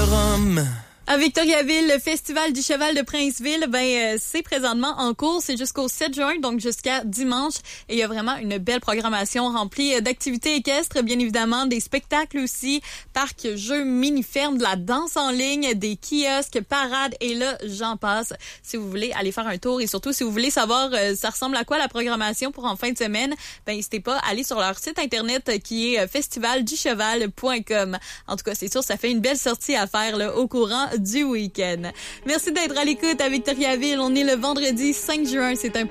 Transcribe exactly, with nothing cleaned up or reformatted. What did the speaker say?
rhum. À Victoriaville, le Festival du Cheval de Princeville, ben euh, c'est présentement en cours. C'est jusqu'au sept juin, donc jusqu'à dimanche. Et il y a vraiment une belle programmation remplie d'activités équestres, bien évidemment, des spectacles aussi, parcs, jeux, mini-fermes, de la danse en ligne, des kiosques, parades, et là, j'en passe. Si vous voulez aller faire un tour et surtout si vous voulez savoir euh, ça ressemble à quoi la programmation pour en fin de semaine, ben n'hésitez pas à aller sur leur site internet euh, qui est euh, festival du cheval point com. En tout cas, c'est sûr, ça fait une belle sortie à faire là, au courant du week-end. Merci d'être à l'écoute à Victoriaville. On est le vendredi cinq juin. C'est un